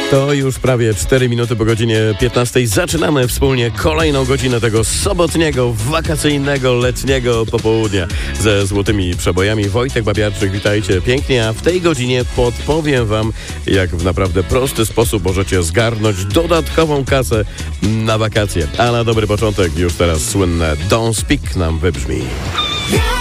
To już prawie 4 minuty po godzinie 15. Zaczynamy wspólnie kolejną godzinę tego sobotniego, wakacyjnego, letniego popołudnia ze złotymi przebojami. Wojtek Babiarczyk, witajcie pięknie, a w tej godzinie podpowiem wam, jak w naprawdę prosty sposób możecie zgarnąć dodatkową kasę na wakacje. A na dobry początek już teraz słynne Don't Speak nam wybrzmi.